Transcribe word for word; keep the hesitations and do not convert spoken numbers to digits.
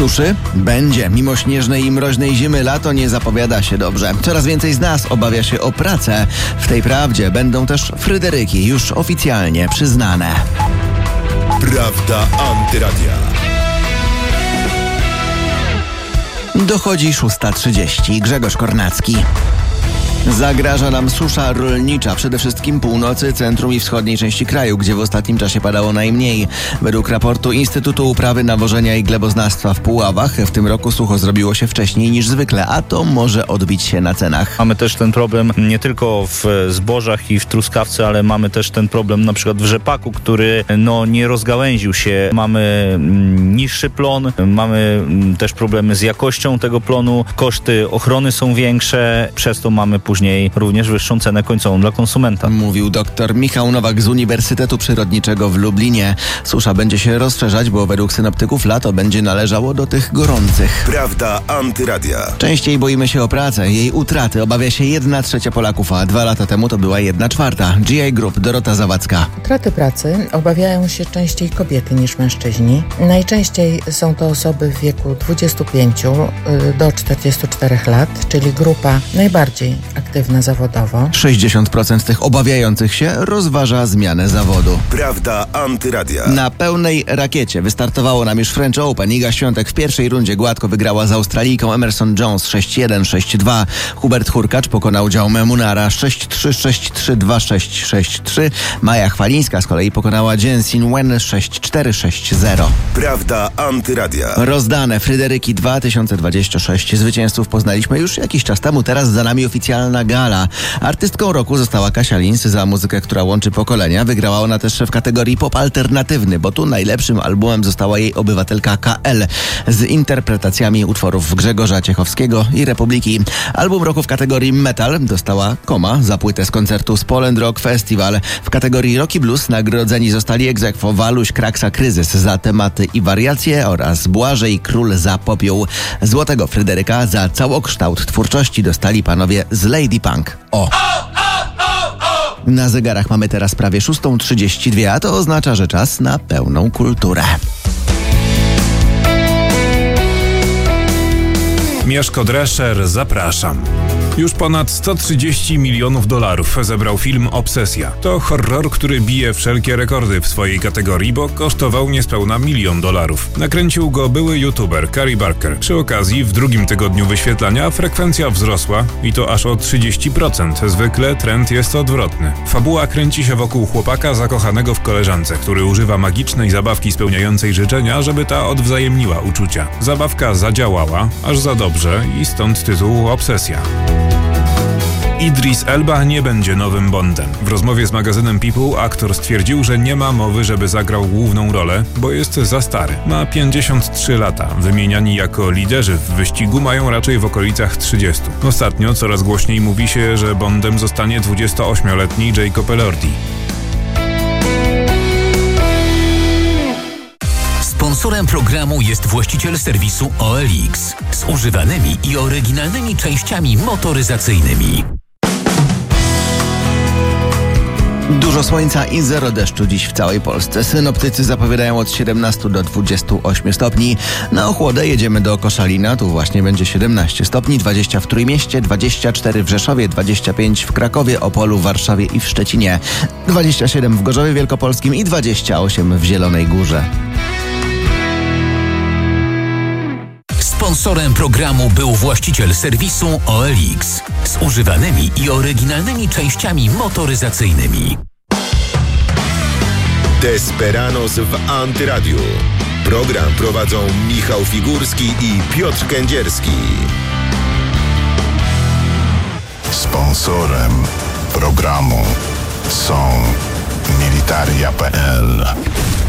Suszy? Będzie. Mimo śnieżnej i mroźnej zimy lato nie zapowiada się dobrze. Coraz więcej z nas obawia się o pracę. W tej prawdzie będą też Fryderyki już oficjalnie przyznane. Prawda Antyradia. Dochodzi szósta trzydzieści. Grzegorz Kornacki. Zagraża nam susza rolnicza, przede wszystkim północy, centrum i wschodniej części kraju, gdzie w ostatnim czasie padało najmniej. Według raportu Instytutu Uprawy, Nawożenia i Gleboznawstwa w Puławach w tym roku sucho zrobiło się wcześniej niż zwykle, a to może odbić się na cenach. Mamy też ten problem nie tylko w zbożach i w truskawce, ale mamy też ten problem na przykład w rzepaku, który no, nie rozgałęził się. Mamy mm, niższy plon, mamy mm, też problemy z jakością tego plonu, koszty ochrony są większe, przez to mamy później również wyższą cenę końcową dla konsumenta. Mówił dr Michał Nowak z Uniwersytetu Przyrodniczego w Lublinie. Susza będzie się rozszerzać, bo według synoptyków lato będzie należało do tych gorących. Prawda Antyradia. Częściej boimy się o pracę. Jej utraty obawia się jedna trzecia Polaków, a dwa lata temu to była jedna czwarta. G I Group, Dorota Zawadzka. Utraty pracy obawiają się częściej kobiety niż mężczyźni. Najczęściej są to osoby w wieku dwudziestu pięciu do czterdziestu czterech lat, czyli grupa najbardziej aktywna zawodowo. sześćdziesiąt procent tych obawiających się rozważa zmianę zawodu. Prawda Antyradia. Na pełnej rakiecie wystartowało nam już French Open. Iga Świątek w pierwszej rundzie gładko wygrała z Australijką Emerson Jones sześć jeden, sześć dwa. Hubert Hurkacz pokonał Jaume Munara sześć trzy, sześć trzy, dwa sześć, sześć trzy. Maja Chwalińska z kolei pokonała Jensin Wen sześć cztery, sześć zero. Prawda Antyradia. Rozdane Fryderyki dwa tysiące dwadzieścia sześć. Zwycięzców poznaliśmy już jakiś czas temu. Teraz za nami oficjalna gala. Artystką roku została Kasia Lins za muzykę, która łączy pokolenia. Wygrała ona też w kategorii pop alternatywny, bo tu najlepszym albumem została jej Obywatelka K L z interpretacjami utworów Grzegorza Ciechowskiego i Republiki. Album roku w kategorii metal dostała Koma za płytę z koncertu z Poland Rock Festival. W kategorii rock i blues nagrodzeni zostali ex aequo Waluś, Kraksa, Kryzys za tematy i wariacje oraz Błażej Król za Popiół. Złotego Fryderyka za całokształt twórczości dostali panowie z Lady Punk. O! Na zegarach mamy teraz prawie szósta trzydzieści dwa, a to oznacza, że czas na pełną kulturę. Mieszko Drescher, zapraszam. Już ponad sto trzydzieści milionów dolarów zebrał film Obsesja. To horror, który bije wszelkie rekordy w swojej kategorii, bo kosztował niespełna milion dolarów. Nakręcił go były youtuber Carey Barker. Przy okazji w drugim tygodniu wyświetlania frekwencja wzrosła i to aż o trzydzieści procent. Zwykle trend jest odwrotny. Fabuła kręci się wokół chłopaka zakochanego w koleżance, który używa magicznej zabawki spełniającej życzenia, żeby ta odwzajemniła uczucia. Zabawka zadziałała, aż za dobrze i stąd tytuł Obsesja. Idris Elba nie będzie nowym Bondem. W rozmowie z magazynem People aktor stwierdził, że nie ma mowy, żeby zagrał główną rolę, bo jest za stary. Ma pięćdziesiąt trzy lata. Wymieniani jako liderzy w wyścigu mają raczej w okolicach trzydziestu. Ostatnio coraz głośniej mówi się, że Bondem zostanie dwudziestoośmioletni Jacob Elordi. Sponsorem programu jest właściciel serwisu O L X z używanymi i oryginalnymi częściami motoryzacyjnymi. Dużo słońca i zero deszczu dziś w całej Polsce. Synoptycy zapowiadają od siedemnastu do dwudziestu ośmiu stopni. Na ochłodę jedziemy do Koszalina, tu właśnie będzie siedemnaście stopni, dwadzieścia w Trójmieście, dwadzieścia cztery w Rzeszowie, dwadzieścia pięć w Krakowie, Opolu, Warszawie i w Szczecinie, dwadzieścia siedem w Gorzowie Wielkopolskim i dwadzieścia osiem w Zielonej Górze. Sponsorem programu był właściciel serwisu O L X z używanymi i oryginalnymi częściami motoryzacyjnymi. Desperanos w Antyradiu. Program prowadzą Michał Figurski i Piotr Kędzierski. Sponsorem programu są Militaria kropka p l.